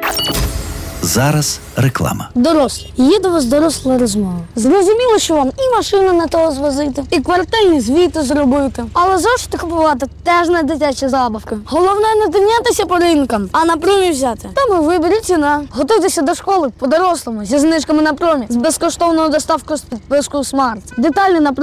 Зараз реклама. Дорослі. Є до вас доросла розмова. Зрозуміло, що вам і машину не того звозити, і квартирні звіти зробити. Але зошити купувати теж не дитячі забавки. Головне не тинятися по ринкам, а на промі взяти. Там і виберіть ціна. Готуйтеся до школи по-дорослому, зі знижками на промі, з безкоштовною доставкою з підпискою Смарт. Деталі на